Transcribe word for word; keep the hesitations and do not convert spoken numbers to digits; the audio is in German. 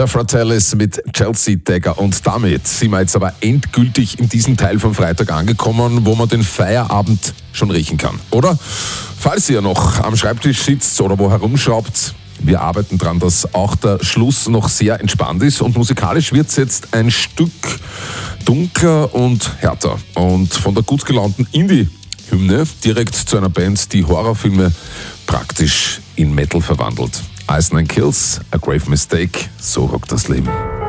Der Fratellis mit Chelsea Dagger. Und damit sind wir jetzt aber endgültig in diesem Teil vom Freitag angekommen, wo man den Feierabend schon riechen kann, oder? Falls ihr noch am Schreibtisch sitzt oder wo herumschraubt, wir arbeiten daran, dass auch der Schluss noch sehr entspannt ist. Und musikalisch wird es jetzt ein Stück dunkler und härter. Und von der gut gelaunten Indie-Hymne direkt zu einer Band, die Horrorfilme praktisch in Metal verwandelt. Ice Nine Kills, A Grave Mistake, so rockt das Leben.